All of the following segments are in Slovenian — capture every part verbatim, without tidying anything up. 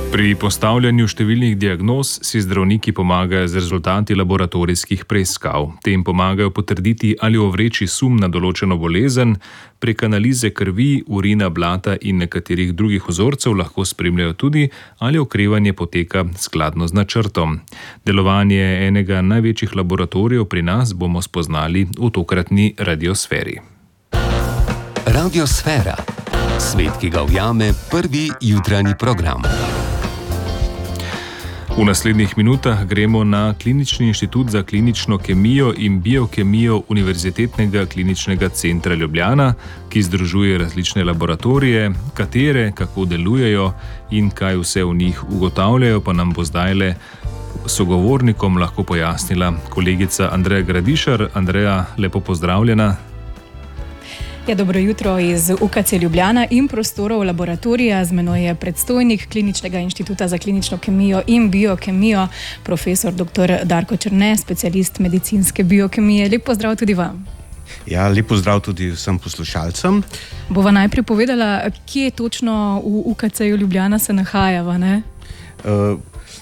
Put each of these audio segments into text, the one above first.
Pri postavljanju številnih diagnoz si zdravniki pomagajo z rezultati laboratorijskih preiskav. Te jim pomagajo potrditi ali ovreči sum na določeno bolezen, prek analize krvi, urina, blata in nekaterih drugih vzorcev lahko spremljajo tudi, ali okrevanje poteka skladno z načrtom. Delovanje enega največjih laboratorijev pri nas bomo spoznali v tokratni radiosferi. Radiosfera. Svet, ki ga ujame prvi jutranji program. V naslednjih minutah gremo na Klinični inštitut za klinično kemijo in biokemijo Univerzitetnega kliničnega centra Ljubljana, ki združuje različne laboratorije, katere, kako delujejo in kaj vse v njih ugotavljajo, pa nam bo zdajle sogovornikom lahko pojasnila kolegica Andreja Gradišar. Andreja, lepo pozdravljena. Ja, dobro jutro iz U K C Ljubljana in prostorov laboratorija. Z menoj je predstojnik Kliničnega inštituta za klinično kemijo in biokemijo, profesor doktor Darko Černe, specialist medicinske biokemije. Lep pozdrav tudi vam. Ja, lep pozdrav tudi vsem poslušalcem. Bova najprej povedala, kje točno v U K C Ljubljana se nahajava, ne? Uh,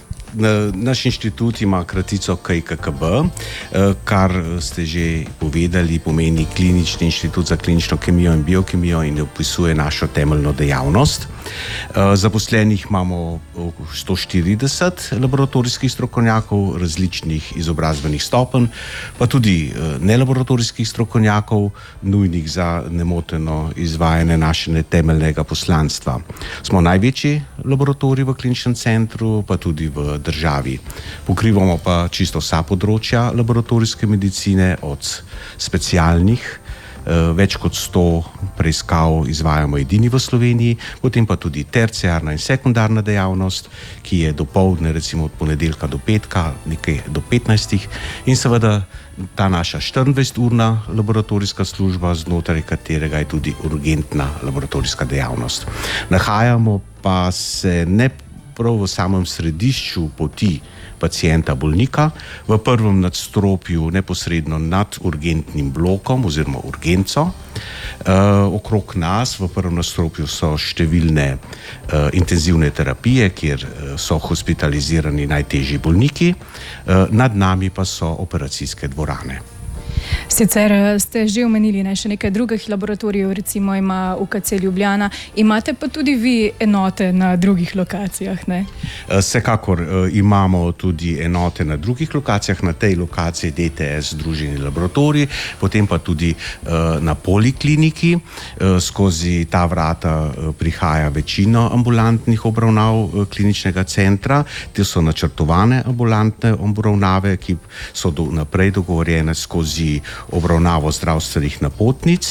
Naš inštitut ima kratico K I K K B, kar ste že povedali, pomeni Klinični inštitut za klinično kemijo in biokemijo in opisuje našo temeljno dejavnost. Zaposlenih imamo sto štirideset laboratorijskih strokovnjakov različnih izobrazbenih stopenj, pa tudi nelaboratorijskih strokovnjakov, nujnih za nemoteno izvajanje našega temeljnega poslanstva. Smo največji laboratorij v kliničnem centru, pa tudi v državi. Pokrivamo pa čisto vsa področja laboratorijske medicine, od specialnih, več kot sto preiskav izvajamo edini v Sloveniji, potem pa tudi terciarna in sekundarna dejavnost, ki je dopoldne, recimo od ponedeljka do petka, nekaj do petnajstih, in seveda ta naša štiriindvajseturna laboratorijska služba, znotraj katerega je tudi urgentna laboratorijska dejavnost. Nahajamo pa se ne prav v samem središču poti pacienta bolnika, v prvem nadstropju neposredno nad urgentnim blokom oziroma urgenco. E, okrog nas v prvem nadstropju so številne e, intenzivne terapije, kjer so hospitalizirani najtežji bolniki, e, nad nami pa so operacijske dvorane. Sicer ste že omenili ne, še nekaj drugih laboratorijev, recimo ima U K C Ljubljana, imate pa tudi vi enote na drugih lokacijah, ne? Vsekakor imamo tudi enote na drugih lokacijah, na tej lokaciji D T S Združeni laboratorij, potem pa tudi na polikliniki. Skozi ta vrata prihaja večina ambulantnih obravnav kliničnega centra. Te so načrtovane ambulantne obravnave, ki so do, naprej dogovorjene skozi obravnavo zdravstvenih napotnic.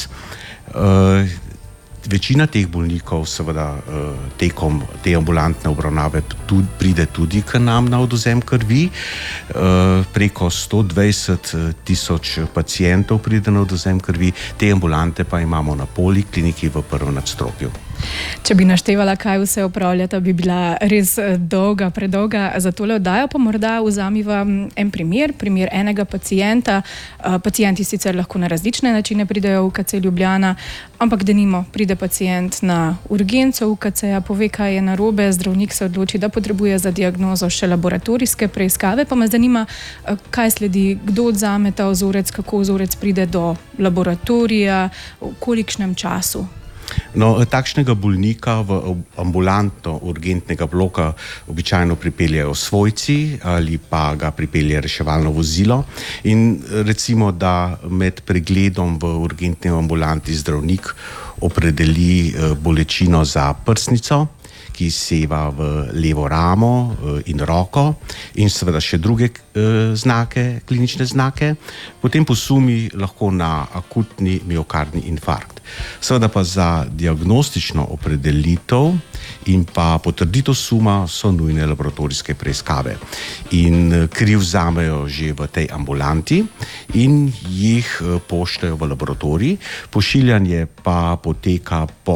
E, večina teh bolnikov seveda e, tekom te ambulantne obravnave tudi, pride tudi k nam na odvzem krvi. E, preko sto dvajset tisoč pacientov pride na odvzem krvi, te ambulante pa imamo na polikliniki v prvem nadstropju. Če bi naštevala, kaj vse opravljata, bi bila res dolga, predolga za tole oddajo, pa morda vzamiva en primer, primer enega pacienta. Pacienti sicer lahko na različne načine pridejo v U K C Ljubljana, ampak denimo pride pacient na urgenco U K C-ja, pove, kaj je narobe, zdravnik se odloči, da potrebuje za diagnozo še laboratorijske preiskave, pa me zanima, kaj sledi, kdo odvzame ta vzorec, kako vzorec pride do laboratorija, v kolikšnem času. No, takšnega bolnika v ambulantno urgentnega bloka običajno pripeljejo svojci ali pa ga pripelje reševalno vozilo, in recimo, da med pregledom v urgentni ambulanti zdravnik opredeli bolečino za prsnico, ki seva v levo ramo in roko, in seveda še druge znake, klinične znake, potem posumi lahko na akutni miokardni infarkt. Seveda pa za diagnostično opredelitev in pa potrditev suma so nujne laboratorijske preiskave. In kri vzamejo že v tej ambulanti in jih pošljajo v laboratorij. Pošiljanje pa poteka po